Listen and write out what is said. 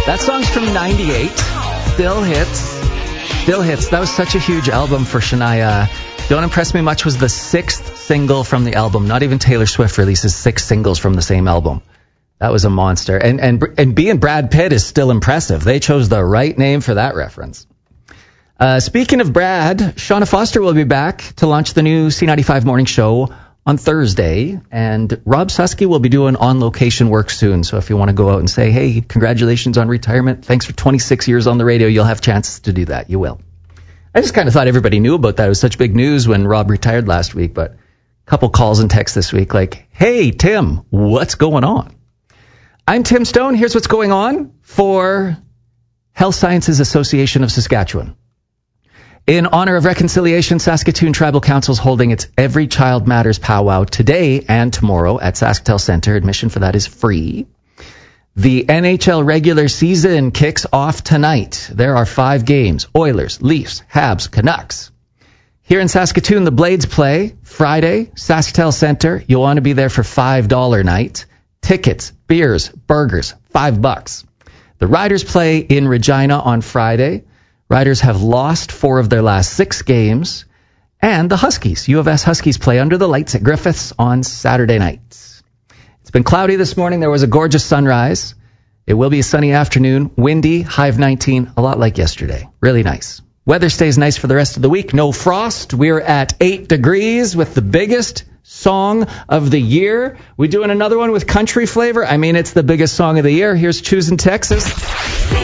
That song's from 98. Still hits. Still hits. That was such a huge album for Shania. Don't Impress Me Much was the 6th single from the album. Not even Taylor Swift releases 6 singles from the same album. That was a monster. And being Brad Pitt is still impressive. They chose the right name for that reference. Speaking of Brad, Shauna Foster will be back to launch the new C95 morning show on Thursday, and Rob Susky will be doing on-location work soon. So if you want to go out and say, hey, congratulations on retirement, thanks for 26 years on the radio, you'll have chances to do that. You will. I just kind of thought everybody knew about that. It was such big news when Rob retired last week, but a couple calls and texts this week like, hey, Tim, what's going on? I'm Tim Stone. Here's what's going on for Health Sciences Association of Saskatchewan. In honor of Reconciliation, Saskatoon Tribal Council is holding its Every Child Matters powwow today and tomorrow at SaskTel Centre. Admission for that is free. The NHL regular season kicks off tonight. There are 5 games: Oilers, Leafs, Habs, Canucks. Here in Saskatoon, the Blades play Friday, SaskTel Centre. You'll want to be there for $5 night. Tickets, beers, burgers, $5. The Riders play in Regina on Friday. Riders have lost 4 of their last 6 games. And the Huskies, U of S Huskies, play under the lights at Griffiths on Saturday night. It's been cloudy this morning. There was a gorgeous sunrise. It will be a sunny afternoon, windy, high of 19, a lot like yesterday. Really nice. Weather stays nice for the rest of the week. No frost. We're at 8 degrees with the biggest song of the year. We doing another one with country flavor? I mean, it's the biggest song of the year. Here's Choosing Texas.